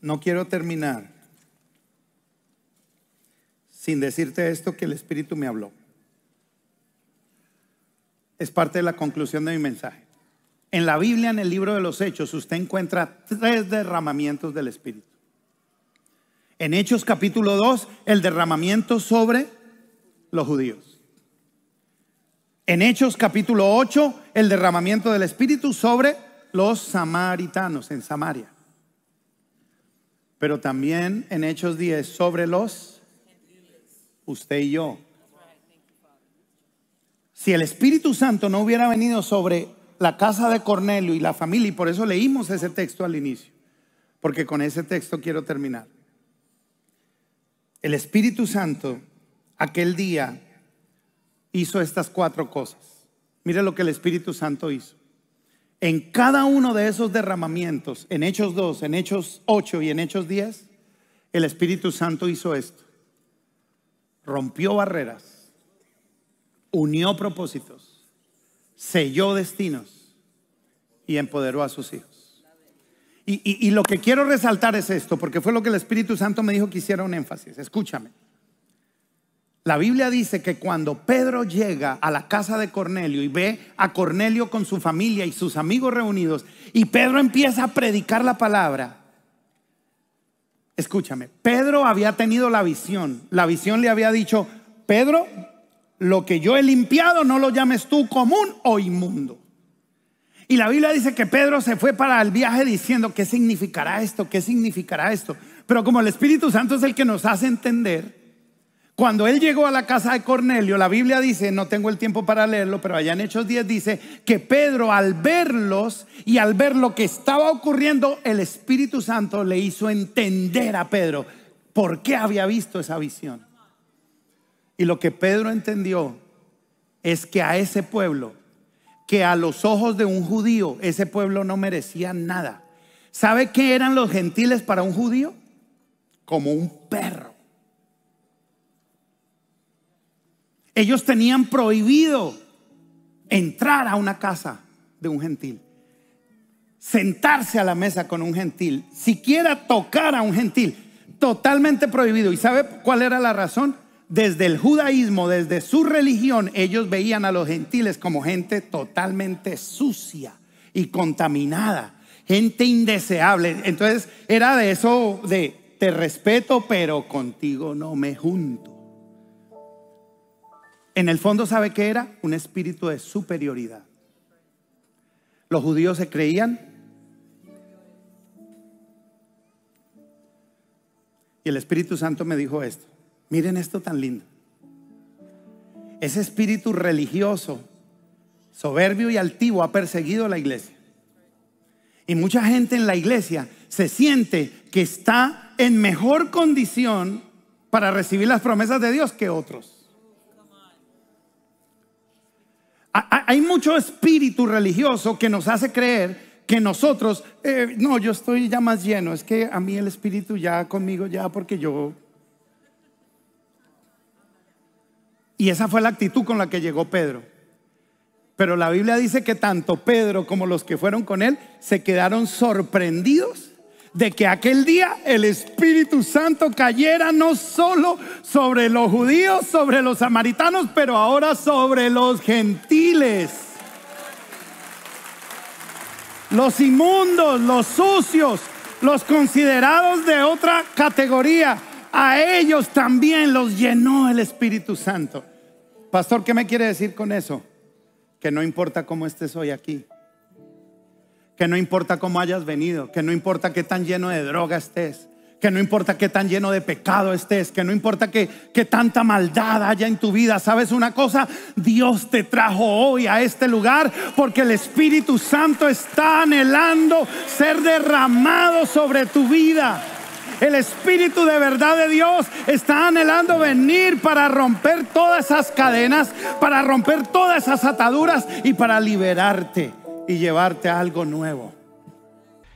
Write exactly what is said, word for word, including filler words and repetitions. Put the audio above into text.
no quiero terminar sin decirte esto que el Espíritu me habló. Es parte de la conclusión de mi mensaje. En la Biblia, en el libro de los Hechos, usted encuentra tres derramamientos del Espíritu. En Hechos capítulo dos, el derramamiento sobre los judíos. En Hechos capítulo ocho, el derramamiento del Espíritu sobre los samaritanos en Samaria. Pero también en Hechos diez sobre los, usted y yo. Si el Espíritu Santo no hubiera venido sobre la casa de Cornelio y la familia, y por eso leímos ese texto al inicio, porque con ese texto quiero terminar. El Espíritu Santo aquel día hizo estas cuatro cosas. Mire lo que el Espíritu Santo hizo. En cada uno de esos derramamientos, en Hechos dos, en Hechos ocho y en Hechos diez, el Espíritu Santo hizo esto. Rompió barreras, unió propósitos, selló destinos y empoderó a sus hijos. Y, y, y lo que quiero resaltar es esto, porque fue lo que el Espíritu Santo me dijo que hiciera un énfasis. Escúchame. La Biblia dice que cuando Pedro llega a la casa de Cornelio y ve a Cornelio con su familia y sus amigos reunidos, y Pedro empieza a predicar la palabra. Escúchame, Pedro había tenido la visión. La visión le había dicho: Pedro, lo que yo he limpiado no lo llames tú común o inmundo. Y la Biblia dice que Pedro se fue para el viaje diciendo: ¿qué significará esto? ¿Qué significará esto? Pero como el Espíritu Santo es el que nos hace entender, cuando él llegó a la casa de Cornelio, la Biblia dice, no tengo el tiempo para leerlo, pero allá en Hechos diez dice que Pedro, al verlos y al ver lo que estaba ocurriendo, el Espíritu Santo le hizo entender a Pedro por qué había visto esa visión. Y lo que Pedro entendió es que a ese pueblo, que a los ojos de un judío, ese pueblo no merecía nada. ¿Sabe qué eran los gentiles para un judío? Como un perro. Ellos tenían prohibido entrar a una casa de un gentil, sentarse a la mesa con un gentil, siquiera tocar a un gentil, totalmente prohibido. ¿Y sabe cuál era la razón? Desde el judaísmo, desde su religión, ellos veían a los gentiles como gente totalmente sucia y contaminada, gente indeseable. Entonces era de eso de: te respeto, pero contigo no me junto. En el fondo, ¿sabe qué era? Un espíritu de superioridad. Los judíos se creían. Y el Espíritu Santo me dijo esto. Miren esto tan lindo. Ese espíritu religioso, soberbio y altivo ha perseguido a la iglesia. Y mucha gente en la iglesia se siente que está en mejor condición para recibir las promesas de Dios que otros. Hay mucho espíritu religioso que nos hace creer que nosotros, eh, no, yo estoy ya más lleno. Es que a mí el Espíritu ya conmigo ya, porque yo... Y esa fue la actitud con la que llegó Pedro. Pero la Biblia dice que tanto Pedro como los que fueron con él se quedaron sorprendidos de que aquel día el Espíritu Santo cayera no solo sobre los judíos, sobre los samaritanos, pero ahora sobre los gentiles. Los inmundos, los sucios, los considerados de otra categoría, a ellos también los llenó el Espíritu Santo. Pastor, ¿qué me quiere decir con eso? Que no importa cómo estés hoy aquí, que no importa cómo hayas venido, que no importa qué tan lleno de droga estés, que no importa qué tan lleno de pecado estés, que no importa qué, qué tanta maldad haya en tu vida. ¿Sabes una cosa? Dios te trajo hoy a este lugar porque el Espíritu Santo está anhelando ser derramado sobre tu vida. El Espíritu de verdad de Dios está anhelando venir para romper todas esas cadenas, para romper todas esas ataduras y para liberarte y llevarte a algo nuevo.